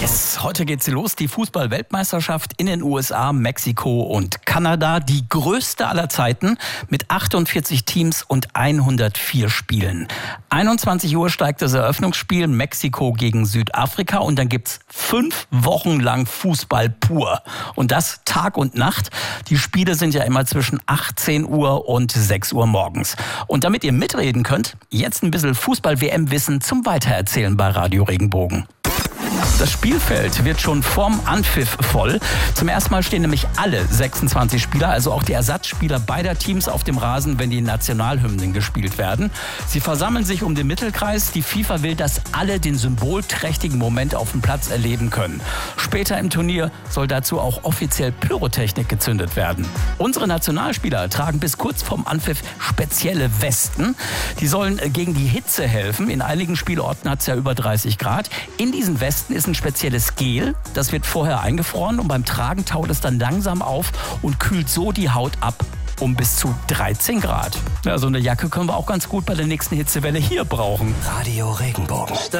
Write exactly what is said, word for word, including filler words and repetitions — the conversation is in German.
Yes, heute geht sie los, die Fußball-Weltmeisterschaft in den U S A, Mexiko und Kanada. Die größte aller Zeiten mit achtundvierzig Teams und hundertvier Spielen. einundzwanzig Uhr steigt das Eröffnungsspiel, Mexiko gegen Südafrika, und dann gibt's fünf Wochen lang Fußball pur. Und das Tag und Nacht. Die Spiele sind ja immer zwischen achtzehn Uhr und sechs Uhr morgens. Und damit ihr mitreden könnt, jetzt ein bisschen Fußball-W M-Wissen zum Weitererzählen bei Radio Regenbogen. Das Spielfeld wird schon vorm Anpfiff voll. Zum ersten Mal stehen nämlich alle sechsundzwanzig Spieler, also auch die Ersatzspieler beider Teams, auf dem Rasen, wenn die Nationalhymnen gespielt werden. Sie versammeln sich um den Mittelkreis. Die FIFA will, dass alle den symbolträchtigen Moment auf dem Platz erleben können. Später im Turnier soll dazu auch offiziell Pyrotechnik gezündet werden. Unsere Nationalspieler tragen bis kurz vorm Anpfiff spezielle Westen. Die sollen gegen die Hitze helfen. In einigen Spielorten hat es ja über dreißig Grad. In diesen Westen ist ein spezielles Gel, das wird vorher eingefroren und beim Tragen taut es dann langsam auf und kühlt so die Haut ab um bis zu dreizehn Grad. Ja, so eine Jacke können wir auch ganz gut bei der nächsten Hitzewelle hier brauchen. Radio Regenbogen.